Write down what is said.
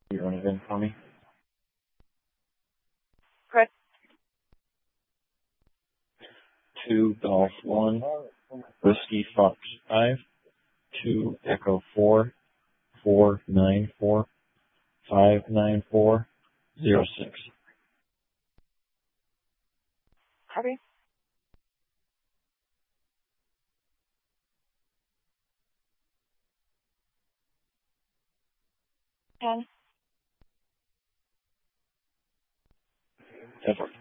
You run it in for me? Correct. 2 Golf 1, Whiskey Fox 5, 2 Echo 4, 494, 594, 06. Copy. Ten. 10-4.